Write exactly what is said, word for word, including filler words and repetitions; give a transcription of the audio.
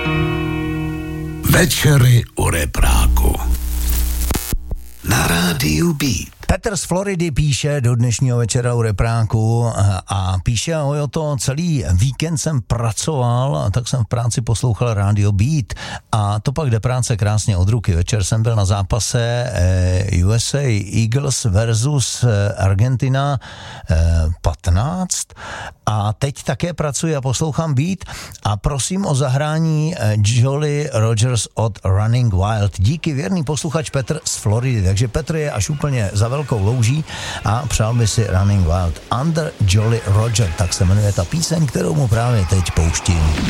Večery u repráku na rádiu Beat. Petr z Floridy píše do dnešního večera u repráku a píše o to, celý víkend jsem pracoval, tak jsem v práci poslouchal rádio Beat a to pak jde práce krásně od ruky. Večer jsem byl na zápase U S A Eagles versus Argentina patnáct a teď také pracuji a poslouchám Beat a prosím o zahrání Jolly Rogers od Running Wild. Díky, věrný posluchač Petr z Floridy. Takže Petr je až úplně za velkou louží a přál by si Running Wild. Under Jolly Roger, tak se jmenuje ta píseň, kterou mu právě teď pouštím.